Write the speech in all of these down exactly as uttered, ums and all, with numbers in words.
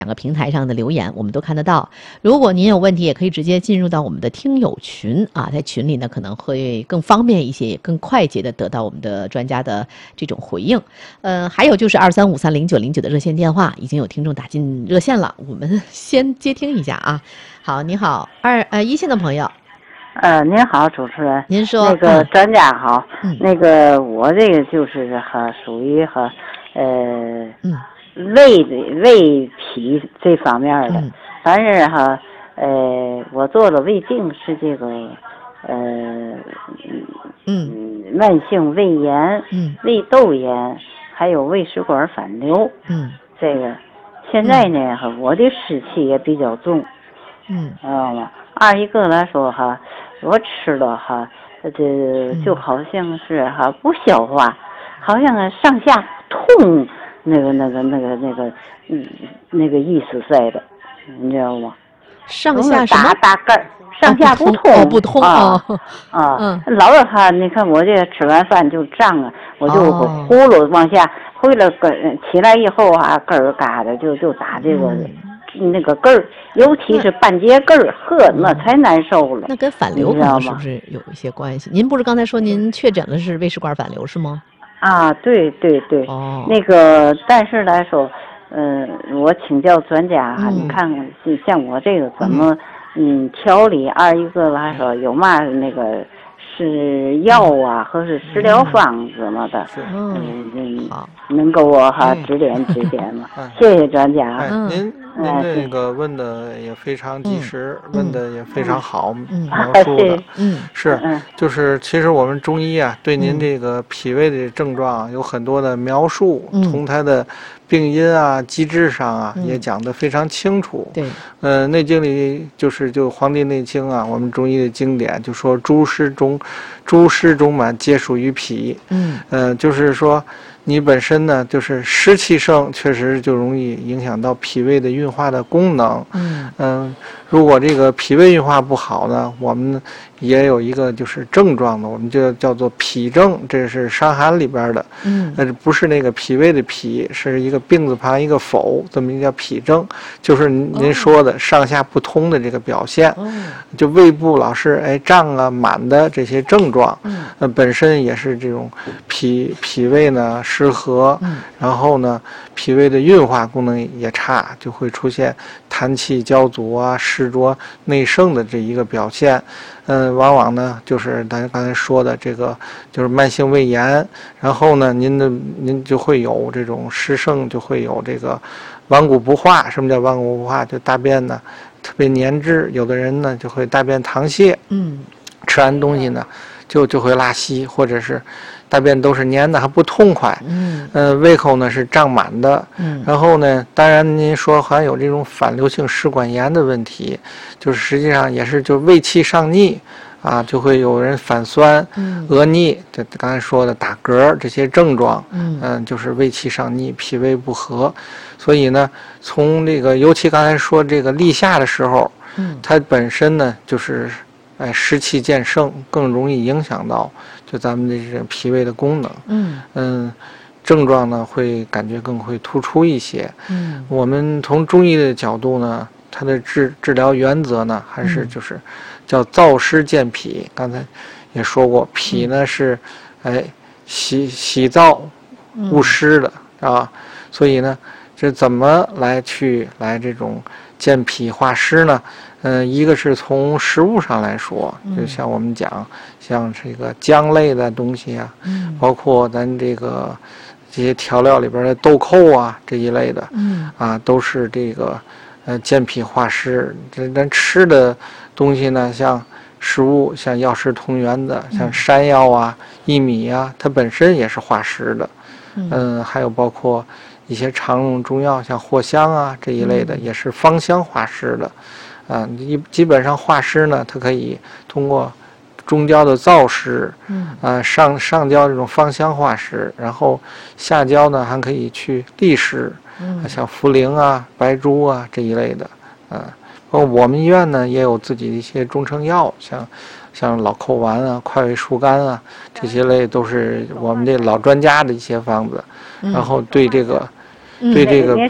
两个平台上的留言我们都看得到。如果您有问题，也可以直接进入到我们的听友群啊，在群里呢可能会更方便一些，也更快捷的得到我们的专家的这种回应。呃，还有就是二三五三零九零九的热线电话，已经有听众打进热线了，我们先接听一下啊。好，你好，二呃一线的朋友。 呃，您好，主持人。 您说。 那个专家好。 嗯。 那个我这个就是哈属于哈呃。 嗯。 胃的胃脾这方面的， 嗯、 反正哈，呃，我做了胃镜是这个，呃， 嗯， 慢性胃炎， 嗯， 胃窦炎，还有胃食管反流， 嗯， 这个现在呢哈、嗯，我的湿气也比较重， 嗯， 知道吗？二一个来说哈，我吃了哈，这就好像是哈不消化，好像上下痛。那个、那个、那个、那个，嗯，那个意思在的，你知道吗？ 上下什么？ 打打嗝，上下不通， 哦，不通啊啊！ 嗯， 老是哈，你看我这吃完饭就胀啊，我就呼噜往下，回了根起来以后啊，根儿嘎的就就打这个、嗯、那个根儿，尤其是半截根儿，呵，那才难受了。 那跟反流可能是不是有一些关系？您不是刚才说您确诊的是胃食管反流是吗？ 啊，对对对， 哦、 那个，但是来说，嗯、呃，我请教专家哈、 嗯， 你看看像我这个怎么，嗯，调理？二一个来说有嘛那个是药啊，或是食疗方什么的， 嗯嗯，好，能给我哈指点指点吗？ 嗯、 谢谢专家。 哎，您您这个问的也非常及时， 嗯、 问的也非常好， 嗯、 描述的， 嗯， 是，就是其实我们中医啊，对您这个脾胃的症状有很多的描述， 嗯、 从它的病因啊、机制上啊，嗯、也讲得非常清楚。 对， 呃，《内经》里就是就《黄帝内经》啊，我们中医的经典就说诸湿中，诸湿中满皆属于脾。 嗯， 呃，就是说。你本身呢，就是湿气盛，确实就容易影响到脾胃的运化的功能。 嗯嗯、呃，如果这个脾胃运化不好呢，我们也有一个就是症状的，我们就叫做脾症，这是《伤寒》里边的。 嗯， 那不是那个脾胃的脾，是一个病字旁一个否，这么一个叫脾症，就是您说的上下不通的这个表现。 哦、 就胃部老是哎胀啊、满的这些症状。 嗯， 呃，本身也是这种脾脾胃呢。失和，然后呢，脾胃的运化功能也差，就会出现痰气焦阻啊、湿浊内盛的这一个表现。嗯、呃，往往呢就是咱刚才说的这个，就是慢性胃炎，然后呢，您的您就会有这种湿盛，就会有这个顽固不化。什么叫顽固不化？就大便呢特别粘滞，有的人呢就会大便溏泻， 嗯， 吃完东西呢就就会拉稀，或者是。大便都是粘的，还不痛快。 嗯， 呃，胃口呢是胀满的。 嗯， 然后呢，当然您说还有这种反流性食管炎的问题，就是实际上也是就胃气上逆啊，就会有人反酸、 嗯、 恶逆，这刚才说的打嗝这些症状。 嗯、 呃，就是胃气上逆，脾胃不和。所以呢，从这个尤其刚才说这个立夏的时候， 嗯， 它本身呢就是哎湿气渐盛，更容易影响到。就咱们这是脾胃的功能， 嗯嗯，症状呢会感觉更会突出一些。 嗯， 我们从中医的角度呢，它的治治疗原则呢，还是就是叫燥湿健脾。刚才也说过，脾呢是哎洗洗燥误湿的、嗯、啊，所以呢，这怎么来去来这种健脾化湿呢？嗯、呃，一个是从食物上来说，就像我们讲，像这个姜类的东西啊， 嗯， 包括咱这个这些调料里边的豆蔻啊这一类的， 嗯， 啊，都是这个呃健脾化湿。这咱吃的东西呢，像食物，像药食同源的，像山药啊、薏米啊，它本身也是化湿的。嗯、呃，还有包括一些常用中药，像藿香啊这一类的，也是芳香化湿的。啊，基基本上化湿呢，它可以通过中焦的燥湿， 嗯， 啊上上焦这种芳香化湿，然后下焦呢还可以去利湿， 嗯， 像茯苓啊、白术啊这一类的，啊，包括我们医院呢也有自己的一些中成药，像像老蔻丸啊、快味树甘啊这些类都是我们这老专家的一些方子， 嗯、 然后对这个、 嗯、 对这个。 您说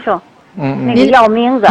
嗯嗯， 那个药名字。